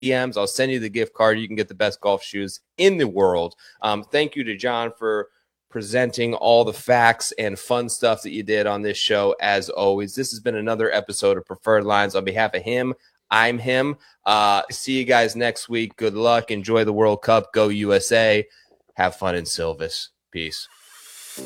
DMs. I'll send you the gift card. You can get the best golf shoes in the world. Thank you to John for presenting all the facts and fun stuff that you did on this show. As always, this has been another episode of Preferred Lines. On behalf of him, I'm him. See you guys next week. Good luck. Enjoy the World Cup. Go USA. Have fun in Silvis. Peace.